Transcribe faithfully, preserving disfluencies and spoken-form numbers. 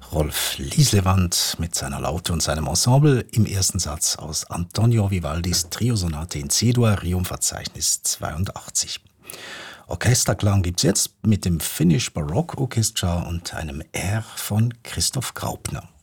Rolf Lieslewand mit seiner Laute und seinem Ensemble im ersten Satz aus Antonio Vivaldis Triosonate in C-Dur, Rium-Verzeichnis zweiundachtzig. Orchesterklang gibt's jetzt mit dem Finnish Baroque Orchestra und einem R von Christoph Graupner.